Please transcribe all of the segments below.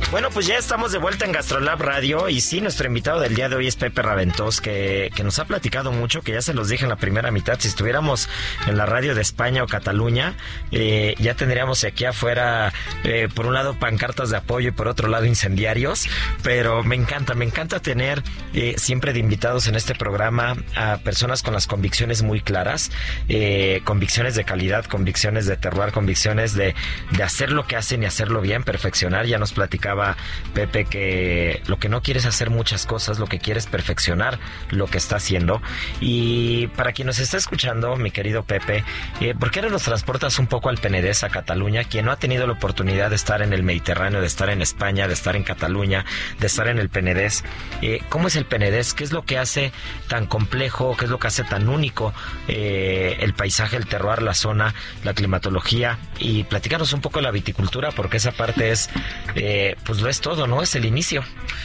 Bueno, pues ya estamos de vuelta en GastroLab Radio y sí, nuestro invitado del día de hoy es Pepe Raventós, que nos ha platicado mucho, que ya se los dije en la primera mitad, si estuviéramos en la radio de España o Cataluña, ya tendríamos aquí afuera, por un lado pancartas de apoyo y por otro lado incendiarios, pero me encanta tener siempre de invitados en este programa a personas con las convicciones muy claras, convicciones de calidad, convicciones de terroir, convicciones de hacer lo que hacen y hacerlo bien, perfeccionar. Ya nos platicaba Pepe que lo que no quiere es hacer muchas cosas, lo que quiere es perfeccionar lo que está haciendo. Y para quien nos está escuchando, mi querido Pepe, ¿por qué no nos transportas un poco al Penedès, a Cataluña? Quien no ha tenido la oportunidad de estar en el Mediterráneo, de estar en España, de estar en Cataluña, de estar en el Penedès, ¿cómo es el Penedès? ¿Qué es lo que hace tan complejo? ¿Qué es lo que hace tan único el paisaje, el terroir, la zona, la climatología? Y platícanos un poco de la viticultura, porque esa parte es, pues lo es todo, ¿no? Es el inicio.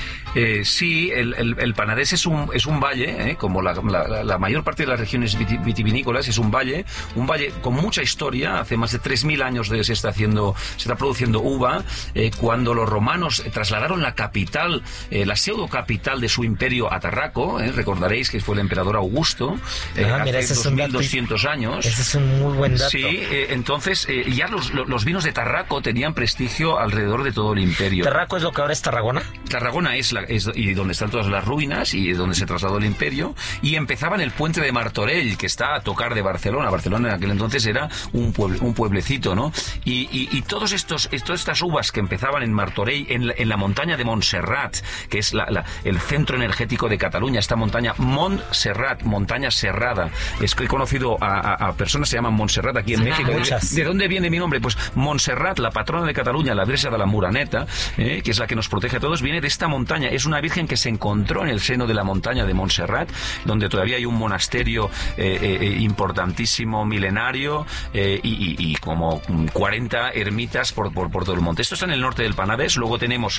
Sí, el Penedès es un valle, como la mayor parte de las regiones vitivinícolas, es un valle con mucha historia. Hace más de 3.000 años se está produciendo uva, cuando los romanos trasladaron la capital, la pseudo capital de su imperio a Tarraco, recordaréis que fue el emperador Augusto, mira, hace 2.200 años. Ese es un muy buen dato. Sí, entonces ya los vinos de Tarraco tenían prestigio alrededor de todo el imperio. ¿Tarraco es lo que ahora es Tarragona? Tarragona es y donde están todas las ruinas y donde se trasladó el imperio, y empezaba en el puente de Martorell, que está a tocar de Barcelona. Barcelona en aquel entonces era un pueblecito, ¿no? Y todas estas uvas que empezaban en Martorell, en la montaña de Montserrat, que es el centro energético de Cataluña, esta montaña Montserrat, montaña serrada. Es que he conocido a personas que se llaman Montserrat aquí en México. ¿De dónde viene mi nombre? Pues Montserrat, la patrona de Cataluña, la Virgen de la Muraneta, que es la que nos protege a todos, viene de esta montaña. Es una virgen que se encontró en el seno de la montaña de Montserrat, donde todavía hay un monasterio importantísimo, milenario, y como 40 ermitas por todo el monte. Esto está en el norte del Penedès. Luego tenemos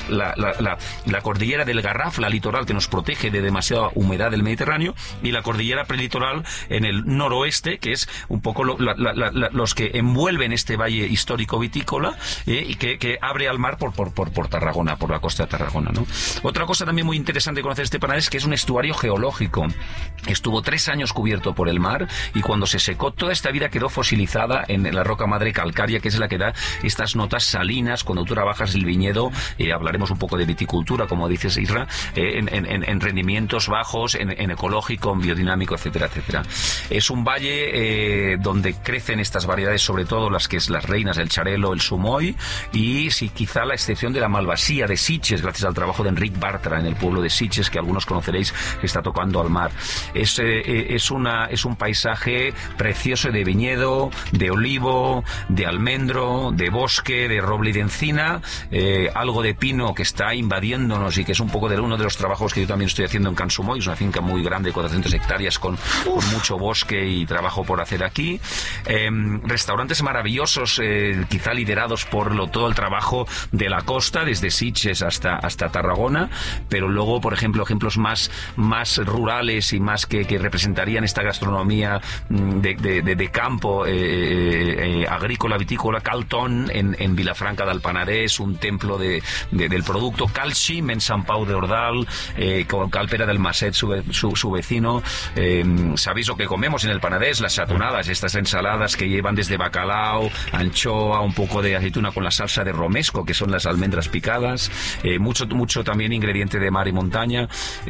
la cordillera del Garraf, la litoral, que nos protege de demasiada humedad del Mediterráneo, y la cordillera prelitoral en el noroeste, que es un poco los que envuelven este valle histórico vitícola, y que abre al mar por Tarragona, por la costa de Tarragona, ¿no? Otra cosa también muy interesante de conocer este Penedès es que es un estuario geológico. Estuvo 3 años cubierto por el mar, y cuando se secó, toda esta vida quedó fosilizada en la roca madre calcárea, que es la que da estas notas salinas. Cuando tú trabajas el viñedo, hablaremos un poco de viticultura, como dices, Isra, en rendimientos bajos, en ecológico, en biodinámico, etcétera, etcétera. Es un valle donde crecen estas variedades, sobre todo las reinas, el Xarel·lo, el Sumoy, y sí, quizá la excepción de la Malvasía de Sitges, gracias al trabajo de Enric Bartra en el pueblo de Sitges, que algunos conoceréis, que está tocando al mar. Es un paisaje precioso de viñedo, de olivo, de almendro, de bosque, de roble y de encina, algo de pino que está invadiéndonos, y que es un poco uno de los trabajos que yo también estoy haciendo en Can Sumoy. Es una finca muy grande, 400 hectáreas, con mucho bosque y trabajo por hacer aquí. Restaurantes maravillosos, quizá liderados por todo el trabajo de la costa, desde Sitges hasta Tarragona, pero luego, por ejemplo, ejemplos más rurales y más que representarían esta gastronomía de campo, agrícola, vitícola. Calton en Vilafranca del Penedès, un templo del producto. Calxim en Sant Pau de Ordal, con Calpera del Maset, su vecino. Sabéis lo que comemos en el Penedès, las xatonadas, estas ensaladas que llevan desde bacalao, anchoa, un poco de aceituna con la salsa de romesco, que son las almendras picadas, mucho también ingrediente de mar y montaña,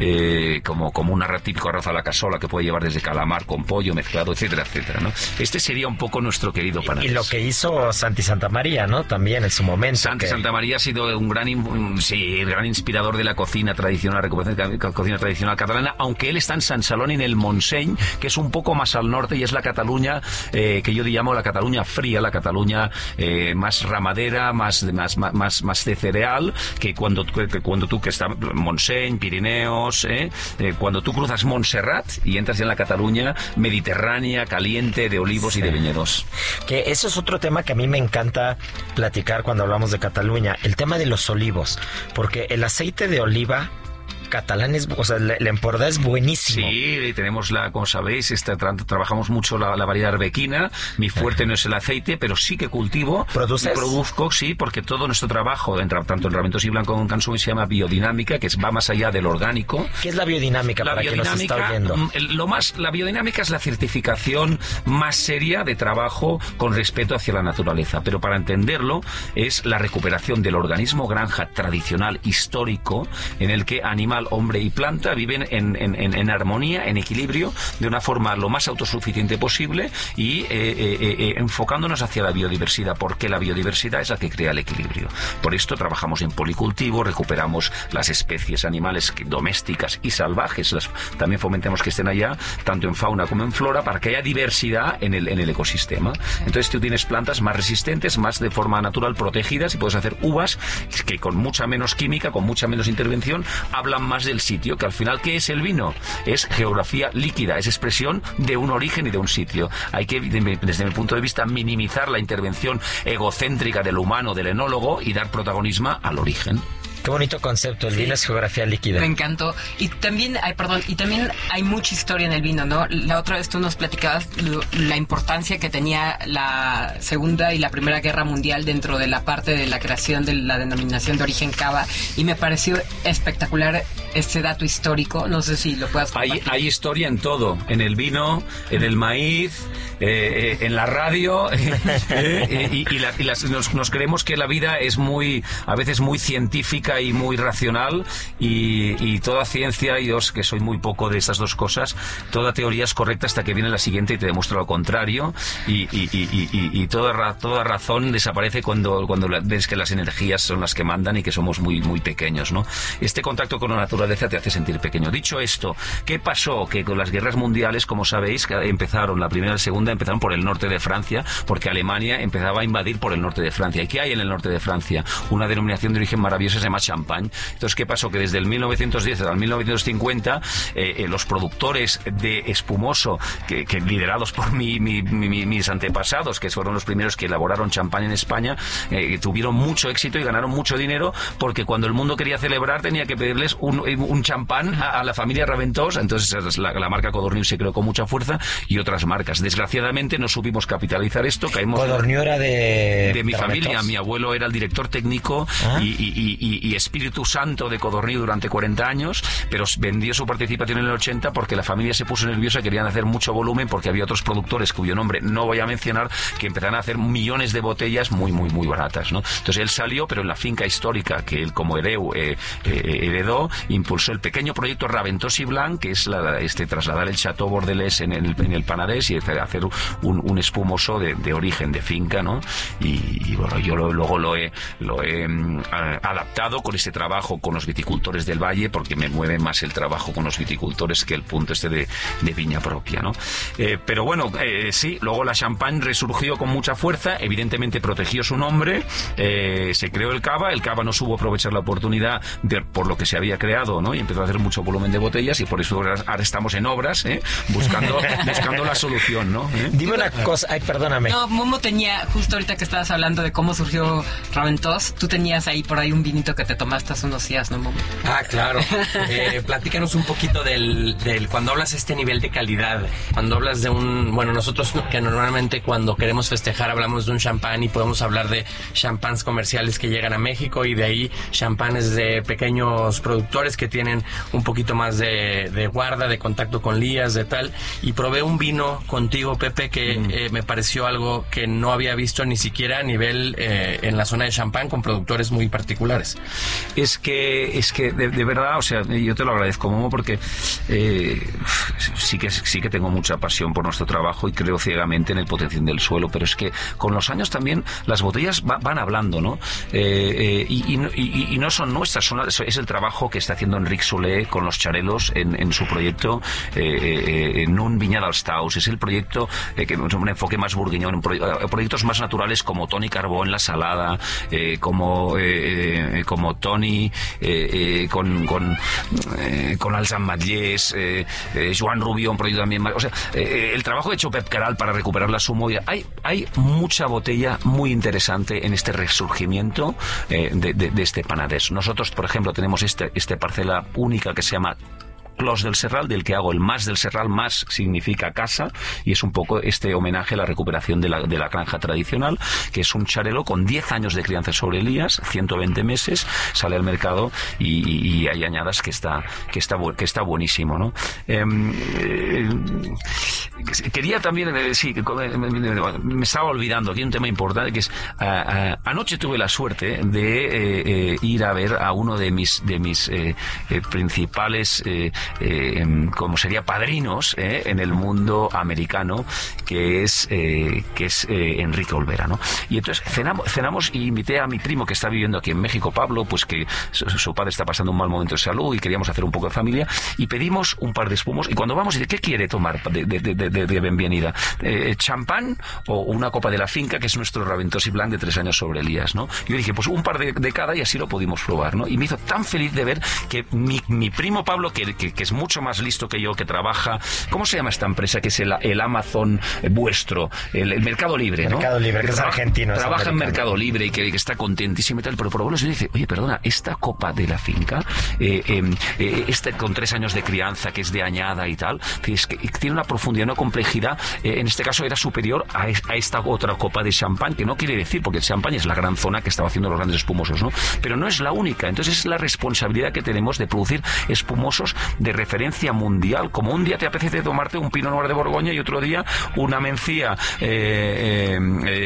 como un típico arroz a la casola, que puede llevar desde calamar con pollo mezclado, etcétera, etcétera, ¿no? Este sería un poco nuestro querido Penedès. Y lo que hizo Santi Santamaría, ¿no? También en su momento. Santi Santamaría ha sido un gran inspirador de la cocina tradicional, cocina tradicional catalana, aunque él está en Sant Celoni, en el Montseny, que es un poco más al norte, y es la Cataluña que yo llamo la Cataluña fría, la Cataluña más ramadera, más de cereal, que cuando tú, que está Montseny, Pirineos, cuando tú cruzas Montserrat y entras en la Cataluña mediterránea, caliente, de olivos y de viñedos. Que eso es otro tema que a mí me encanta platicar cuando hablamos de Cataluña, el tema de los olivos, porque el aceite de oliva catalán es, o sea, la Empordà es buenísimo. Sí, tenemos como sabéis, trabajamos mucho la variedad arbequina. Mi fuerte no es el aceite, pero sí que cultivo. ¿Produces? Produzco, sí, porque todo nuestro trabajo, tanto en Raventós y Blanco como en Consum, se llama biodinámica, que va más allá del orgánico. ¿Qué es la biodinámica para quien nos está oyendo? La biodinámica es la certificación más seria de trabajo con respeto hacia la naturaleza, pero para entenderlo es la recuperación del organismo granja tradicional histórico en el que animal, hombre y planta viven en armonía, en equilibrio, de una forma lo más autosuficiente posible y enfocándonos hacia la biodiversidad, porque la biodiversidad es la que crea el equilibrio. Por esto trabajamos en policultivo, recuperamos las especies animales domésticas y salvajes, también fomentamos que estén allá, tanto en fauna como en flora, para que haya diversidad en el ecosistema. Entonces tú tienes plantas más resistentes, más de forma natural protegidas, y puedes hacer uvas que con mucha menos química, con mucha menos intervención, hablan más del sitio, que al final, ¿qué es el vino? Es geografía líquida, es expresión de un origen y de un sitio. Hay que, desde mi punto de vista, minimizar la intervención egocéntrica del humano, del enólogo, y dar protagonismo al origen. Qué bonito concepto, el vino es geografía líquida. Me encantó. Y también hay mucha historia en el vino, ¿no? La otra vez tú nos platicabas la importancia que tenía la Segunda y la Primera Guerra Mundial dentro de la parte de la creación de la denominación de origen cava, y me pareció espectacular este dato histórico. No sé si lo puedas compartir. Hay historia en todo, en el vino, en el maíz, en la radio, nos creemos que la vida es a veces muy científica y muy racional, y toda ciencia, y que soy muy poco de esas dos cosas, toda teoría es correcta hasta que viene la siguiente y te demuestra lo contrario, y toda razón desaparece cuando ves que las energías son las que mandan y que somos muy, muy pequeños, ¿no? Este contacto con la naturaleza te hace sentir pequeño. Dicho esto, ¿qué pasó? Que con las guerras mundiales, como sabéis, empezaron, la primera y la segunda empezaron por el norte de Francia, porque Alemania empezaba a invadir por el norte de Francia. ¿Y qué hay en el norte de Francia? Una denominación de origen maravillosa, se llama champán. Entonces, ¿qué pasó? Que desde el 1910 al 1950 los productores de espumoso, que liderados por mis antepasados, que fueron los primeros que elaboraron champán en España, tuvieron mucho éxito y ganaron mucho dinero, porque cuando el mundo quería celebrar tenía que pedirles un champán a la familia Raventós. Entonces la marca Codorniu se creó con mucha fuerza, y otras marcas. Desgraciadamente no supimos capitalizar esto. Codorniu era de mi familia. Raventós. Mi abuelo era el director técnico y espíritu santo de Codorniu durante 40 años, pero vendió su participación en el 80 porque la familia se puso nerviosa, querían hacer mucho volumen, porque había otros productores cuyo nombre no voy a mencionar, que empezaron a hacer millones de botellas muy, muy, muy baratas, ¿no? Entonces él salió, pero en la finca histórica que él como hereu heredó, impulsó el pequeño proyecto Raventós y Blanc, que es trasladar el Chateau Bordelés en el Panadés y hacer un espumoso de origen, de finca, ¿no? Y bueno, yo luego lo he adaptado con ese trabajo con los viticultores del Valle, porque me mueve más el trabajo con los viticultores que el punto de viña propia, ¿no? Pero bueno, sí, luego la champán resurgió con mucha fuerza, evidentemente protegió su nombre, se creó el cava no supo aprovechar la oportunidad por lo que se había creado, ¿no? Y empezó a hacer mucho volumen de botellas, y por eso ahora estamos en obras, buscando la solución, ¿no? Dime una cosa, perdóname. No, Momo tenía, justo ahorita que estabas hablando de cómo surgió Raventós, tú tenías ahí por ahí un vinito que te tomaste hace unos días, ¿no, Momo? Ah, claro. Platícanos un poquito del cuando hablas de este nivel de calidad, cuando hablas de nosotros que normalmente cuando queremos festejar hablamos de un champán, y podemos hablar de champáns comerciales que llegan a México, y de ahí champanes de pequeños productores que tienen un poquito más de guarda, de contacto con lías, de tal, y probé un vino contigo, Pepe, que me pareció algo que no había visto ni siquiera a nivel en la zona de champán, con productores muy particulares. Es que de verdad, o sea, yo te lo agradezco, Momo, porque sí que tengo mucha pasión por nuestro trabajo y creo ciegamente en el potencial del suelo, pero es que con los años también las botellas van hablando, ¿no? Y no son nuestras, es el trabajo que está haciendo Enric Soler con los Charelos en su proyecto Nun Viña dels Taus. Es el proyecto que es un enfoque más burguiñón, proyectos más naturales como Toni Carbó en la Salada, como Toni con Alsan Matllés, Joan Rubió, un proyecto también más, o sea, el trabajo que ha hecho Pep Caral para recuperar la Sumoya. Hay mucha botella muy interesante en este resurgimiento de este Panadés. Nosotros, por ejemplo, tenemos este parcela única que se llama Clos del Serral, del que hago el Mas del Serral. Mas significa casa, y es un poco este homenaje a la recuperación de la granja tradicional, que es un charelo con 10 años de crianza sobre Elías, 120 meses, sale al mercado y hay añadas que está buenísimo, ¿no? Quería también, me estaba olvidando, aquí hay un tema importante, que es, anoche tuve la suerte de ir a ver a uno de mis principales como sería padrinos en el mundo americano, que es Enrique Olvera, ¿no? Y entonces cenamos y invité a mi primo que está viviendo aquí en México, Pablo, pues que su padre está pasando un mal momento de salud y queríamos hacer un poco de familia, y pedimos un par de espumos, y cuando vamos, dice, ¿qué quiere tomar de bienvenida? ¿Champán o una copa de la finca, que es nuestro Raventós y Blanc de 3 años sobre Elías, ¿no? Y yo dije, pues un par de cada, y así lo pudimos probar, ¿no? Y me hizo tan feliz de ver que mi primo Pablo, que es mucho más listo que yo, que trabaja, ¿cómo se llama esta empresa? Que es el Amazon vuestro, el Mercado Libre, ¿no? Mercado Libre, que es argentino. Trabaja en Mercado Libre y que está contentísimo y tal, pero por lo menos le dice, oye, perdona, esta copa de la finca, con 3 años de crianza, que es de añada y tal, es que tiene una profundidad, una complejidad, en este caso era superior a esta otra copa de champán, que no quiere decir, porque el champán es la gran zona que estaba haciendo los grandes espumosos, ¿no? Pero no es la única. Entonces es la responsabilidad que tenemos de producir espumosos de referencia mundial. Como un día te apetece tomarte un Pinot Noir de Borgoña y otro día una Mencía de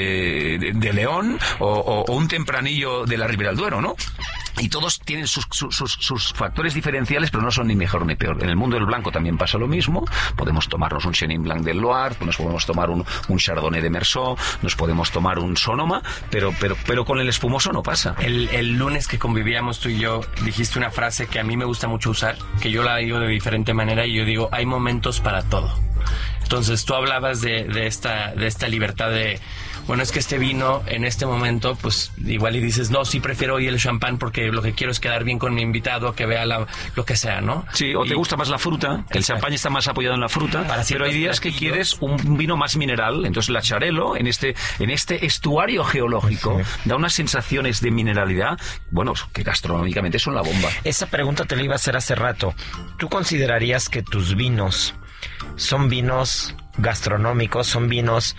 León o un Tempranillo de la Ribera del Duero, ¿no? Y todos tienen sus factores diferenciales, pero no son ni mejor ni peor. En el mundo del blanco también pasa lo mismo. Podemos tomarnos un Chenin Blanc del Loire, nos podemos tomar un Chardonnay de Meursault, nos podemos tomar un Sonoma, pero con el espumoso no pasa. El lunes que convivíamos tú y yo, dijiste una frase que a mí me gusta mucho usar, que yo la digo de diferente manera, y yo digo, hay momentos para todo. Entonces tú hablabas de esta libertad de, bueno, es que este vino en este momento, pues igual y dices, no, sí prefiero hoy el champán porque lo que quiero es quedar bien con mi invitado, que vea lo que sea, ¿no? Sí, o te gusta más la fruta, el champán está más apoyado en la fruta, pero hay días que quieres un vino más mineral. Entonces la Charelo, en este estuario geológico, da unas sensaciones de mineralidad, bueno, que gastronómicamente son la bomba. Esa pregunta te la iba a hacer hace rato. ¿Tú considerarías que tus vinos son vinos gastronómicos, son vinos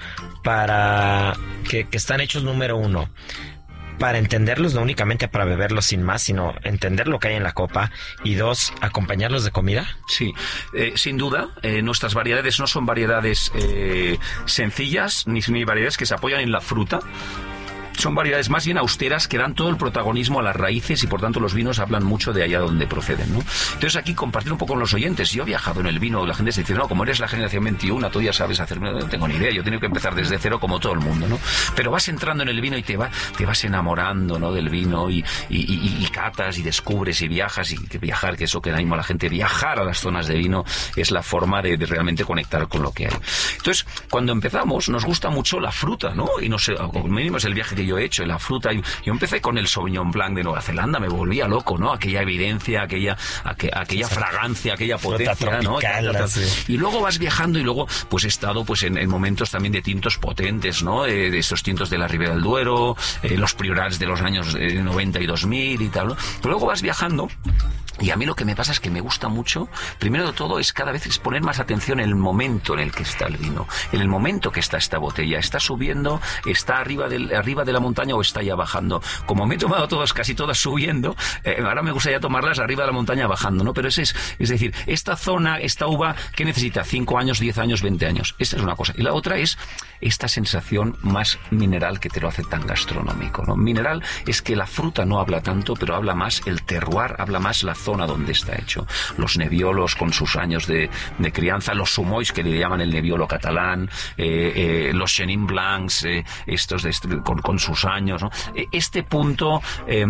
para que están hechos, número uno, para entenderlos, no únicamente para beberlos sin más, sino entender lo que hay en la copa, y 2, acompañarlos de comida? Sí, sin duda, nuestras variedades no son variedades sencillas, ni variedades que se apoyan en la fruta. Son variedades más bien austeras que dan todo el protagonismo a las raíces, y por tanto los vinos hablan mucho de allá donde proceden, ¿no? Entonces aquí compartir un poco con los oyentes. Yo he viajado en el vino, la gente se dice, no, como eres la generación 21, tú ya sabes hacer, no tengo ni idea, yo tengo que empezar desde cero como todo el mundo, ¿no? Pero vas entrando en el vino y te vas enamorando, ¿no?, del vino, y catas y descubres y viajas, y que viajar, que eso que animo a la gente, viajar a las zonas de vino es la forma de realmente conectar con lo que hay. Entonces, cuando empezamos, nos gusta mucho la fruta, ¿no? Y no sé, al mínimo es el viaje que yo he hecho, en la fruta. Yo empecé con el Sauvignon Blanc de Nueva Zelanda, me volvía loco, ¿no? Aquella evidencia, aquella fragancia, aquella potencia, ¿no? Sí. Y luego vas viajando, y luego pues he estado pues en momentos también de tintos potentes, ¿no? De estos tintos de la Ribera del Duero, los Priorats de los años 90 y 2000 y tal, ¿no? Pero luego vas viajando, y a mí lo que me pasa es que me gusta mucho, primero de todo, es cada vez es poner más atención en el momento en el que está el vino, en el momento que está esta botella. ¿Está subiendo? ¿Está arriba de la montaña o está ya bajando? Como me he tomado casi todas subiendo, ahora me gustaría tomarlas arriba de la montaña bajando, ¿no? Pero es decir, esta zona, esta uva, ¿qué necesita? 5 años, 10 años, 20 años. Esta es una cosa. Y la otra es esta sensación más mineral que te lo hace tan gastronómico, ¿no? Mineral es que la fruta no habla tanto, pero habla más el terroir, habla más la zona donde está hecho. Los Nebbiolos con sus años de crianza, los Sumois, que le llaman el Nebbiolo catalán, los Chenin Blancs, estos con sus años, ¿no? Este punto,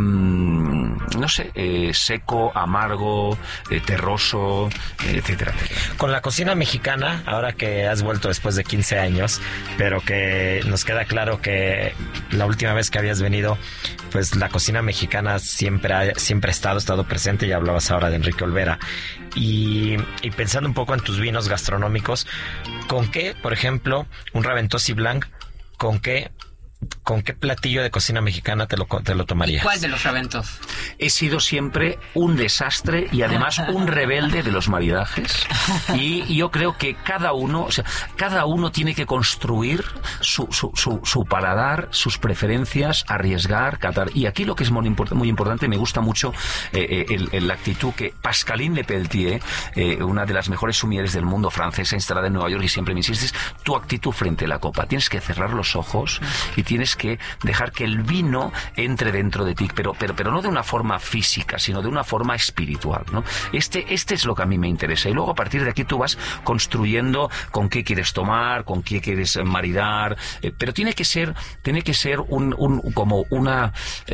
no sé, seco, amargo, terroso, etcétera, etcétera. Con la cocina mexicana, ahora que has vuelto después de 15 años, pero que nos queda claro que la última vez que habías venido, pues la cocina mexicana siempre ha estado presente. Ya hablabas ahora de Enrique Olvera. Y pensando un poco en tus vinos gastronómicos, ¿con qué, por ejemplo, un Raventós y Blanc, con qué ¿con qué platillo de cocina mexicana te lo tomarías? ¿Cuál de los Raventos? He sido siempre un desastre y además un rebelde de los maridajes. Y yo creo que cada uno tiene que construir su paladar, sus preferencias, arriesgar, catar. Y aquí lo que es muy importante, me gusta mucho la actitud que Pascaline Lepelletier, una de las mejores sommeliers del mundo, francesa, instalada en Nueva York, y siempre me insistes, tu actitud frente a la copa. Tienes que cerrar los ojos y tienes que dejar que el vino entre dentro de ti, pero no de una forma física, sino de una forma espiritual, ¿no? Este es lo que a mí me interesa. Y luego a partir de aquí tú vas construyendo con qué quieres tomar, con qué quieres maridar, pero tiene que ser como una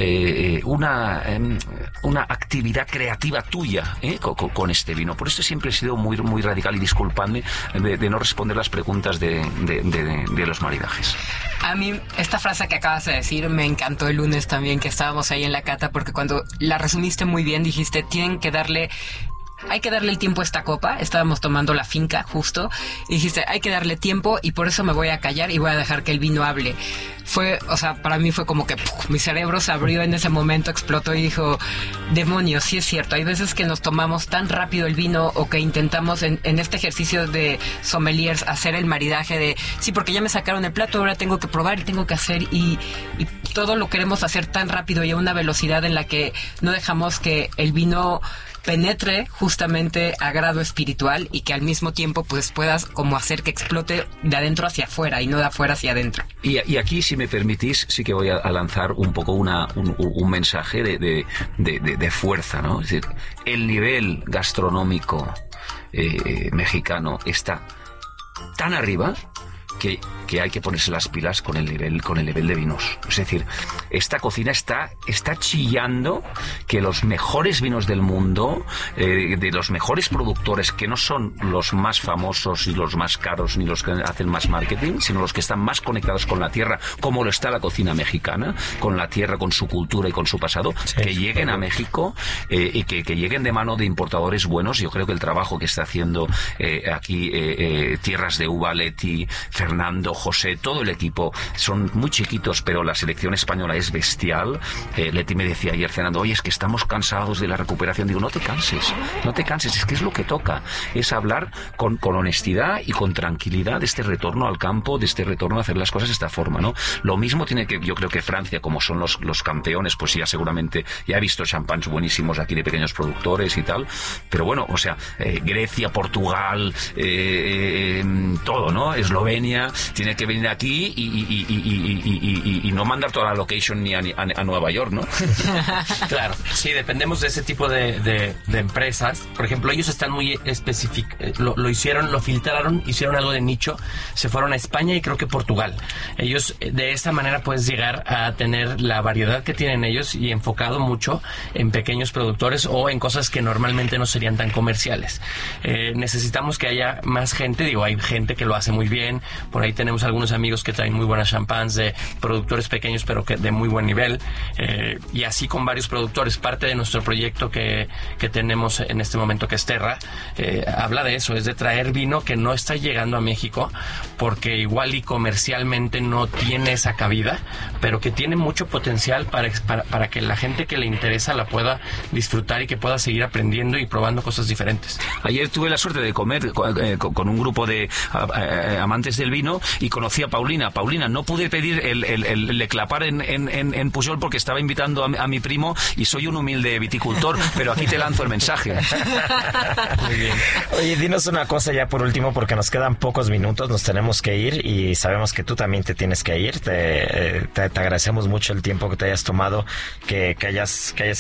actividad creativa tuya, con este vino. Por eso siempre he sido muy, muy radical, y disculpadme de no responder las preguntas de los maridajes. A mí esta frase que acabas de decir me encantó el lunes también, que estábamos ahí en la cata, porque cuando la resumiste muy bien dijiste, hay que darle el tiempo a esta copa. Estábamos tomando la finca justo y dijiste, hay que darle tiempo, y por eso me voy a callar y voy a dejar que el vino hable. Para mí fue como que mi cerebro se abrió en ese momento, explotó y dijo, demonios, sí es cierto. Hay veces que nos tomamos tan rápido el vino, o que intentamos en este ejercicio de sommeliers hacer el maridaje de, sí, porque ya me sacaron el plato, ahora tengo que probar y tengo que hacer, y todo lo queremos hacer tan rápido y a una velocidad en la que no dejamos que el vino penetre justamente a grado espiritual, y que al mismo tiempo pues puedas como hacer que explote de adentro hacia afuera y no de afuera hacia adentro. Y aquí, si me permitís, sí que voy a lanzar un poco un mensaje de fuerza, ¿no? Es decir, el nivel gastronómico mexicano está tan arriba que hay que ponerse las pilas con el nivel de vinos. Es decir, esta cocina está chillando que los mejores vinos del mundo, de los mejores productores, que no son los más famosos y los más caros ni los que hacen más marketing, sino los que están más conectados con la tierra, como lo está la cocina mexicana, con la tierra, con su cultura y con su pasado, sí, que lleguen a México, y que lleguen de mano de importadores buenos. Yo creo que el trabajo que está haciendo aquí Tierras de Uva, Leti, Fernando, José, todo el equipo, son muy chiquitos, pero la selección española es bestial. Leti me decía ayer cenando, oye, es que estamos cansados de la recuperación. Digo, no te canses, es que es lo que toca, es hablar con honestidad y con tranquilidad de este retorno al campo, de este retorno a hacer las cosas de esta forma, ¿no? Lo mismo tiene que, yo creo que Francia, como son los campeones, pues ya seguramente, ya he visto champans buenísimos aquí de pequeños productores y tal, pero bueno, o sea, Grecia, Portugal, todo, ¿no? Eslovenia, tiene que venir aquí y no mandar toda la location ni a Nueva York, ¿no? Claro, sí, dependemos de ese tipo de empresas. Por ejemplo, ellos están muy específicos, lo hicieron, lo filtraron, hicieron algo de nicho, se fueron a España y creo que Portugal. Ellos, de esta manera puedes llegar a tener la variedad que tienen ellos, y enfocado mucho en pequeños productores o en cosas que normalmente no serían tan comerciales. Necesitamos que haya más gente, digo, hay gente que lo hace muy bien, por ahí tenemos algunos amigos que traen muy buenas champans de productores pequeños pero que de muy buen nivel, y así con varios productores. Parte de nuestro proyecto que tenemos en este momento, que es Terra, habla de eso, es de traer vino que no está llegando a México porque igual y comercialmente no tiene esa cabida, pero que tiene mucho potencial para que la gente que le interesa la pueda disfrutar y que pueda seguir aprendiendo y probando cosas diferentes. Ayer tuve la suerte de comer con un grupo de amantes del vino y conocí a Paulina. No pude pedir el eclapar en Pujol porque estaba invitando a mi primo y soy un humilde viticultor, pero aquí te lanzo el mensaje. Muy bien. Oye, dinos una cosa ya por último, porque nos quedan pocos minutos, nos tenemos que ir y sabemos que tú también te tienes que ir. Te agradecemos mucho el tiempo que te hayas tomado, que hayas